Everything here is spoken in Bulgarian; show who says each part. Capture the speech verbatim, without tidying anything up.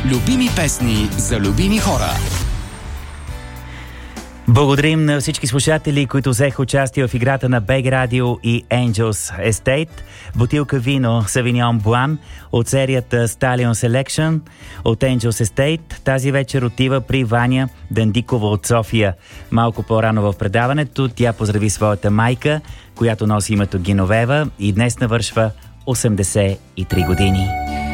Speaker 1: Любими песни за любими хора.
Speaker 2: Благодарим на всички слушатели, които взеха участие в играта на БГ Радио и Angels Estate. Бутилка вино Sauvignon Blanc от серията Stallion Selection от Angels Estate тази вечер отива при Ваня Дандикова от София. Малко по-рано в предаването тя поздрави своята майка, която носи името Геновева и днес навършва осемдесет и три години.